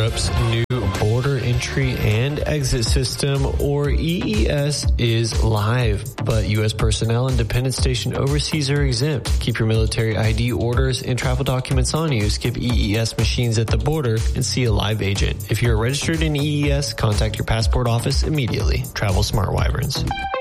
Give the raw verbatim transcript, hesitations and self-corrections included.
Europe's new border entry and exit system, or E E S, is live, but U S personnel and dependent stationed overseas are exempt. Keep your military I D, orders, and travel documents on you. Skip E E S machines at the border and see a live agent. If you're registered in E E S, contact your passport office immediately. Travel smart, Wyverns.